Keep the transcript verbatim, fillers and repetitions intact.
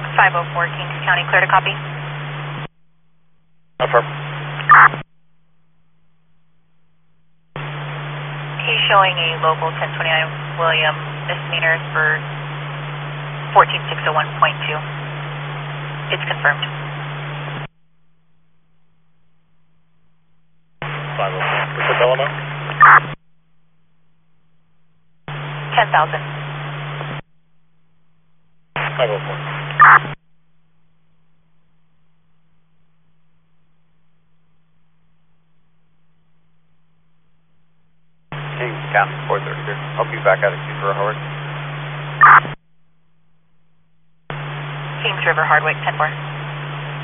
five oh four, Kings County, clear to copy. Affirm. He's showing a local ten twenty-nine William misdemeanors for fourteen six oh one point two. It's confirmed. five oh four. What's the bill amount? ten thousand. five oh four. Kings County, four thirty here. I'll be back out of Keys River Hardwick. Kings River, Hardwick, ten four.